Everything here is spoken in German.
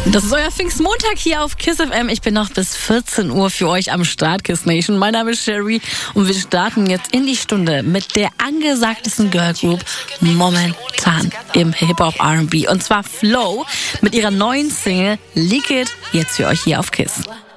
Das ist euer Pfingstmontag hier auf KISS FM. Ich bin noch bis 14 Uhr für euch am Start, KISS Nation. Mein Name ist Sherry und wir starten jetzt in die Stunde mit der angesagtesten Girlgroup momentan im Hip-Hop R&B. Und zwar Flow mit ihrer neuen Single Leak It, jetzt für euch hier auf KISS.